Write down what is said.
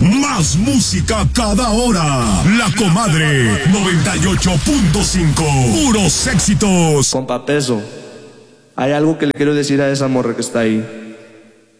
Más música cada hora. La Comadre 98.5. Puros éxitos. Compa Peso, hay algo que le quiero decir a esa morra que está ahí.